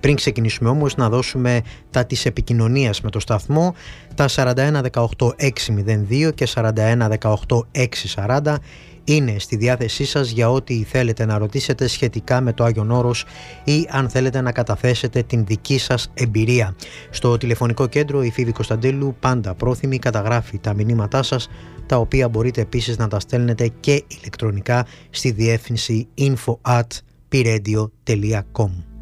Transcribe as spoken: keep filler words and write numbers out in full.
Πριν ξεκινήσουμε όμως να δώσουμε τα της επικοινωνίας με το σταθμό, τα σαράντα ένα δεκαοκτώ εξακόσια δύο και σαράντα ένα δεκαοκτώ εξακόσια σαράντα είναι στη διάθεσή σας για ό,τι θέλετε να ρωτήσετε σχετικά με το Άγιον Όρος ή αν θέλετε να καταθέσετε την δική σας εμπειρία. Στο τηλεφωνικό κέντρο η Φίβη Κωνσταντέλου, πάντα πρόθυμη, καταγράφει τα μηνύματά σας, τα οποία μπορείτε επίσης να τα στέλνετε και ηλεκτρονικά στη διεύθυνση info at piradio τελεία com.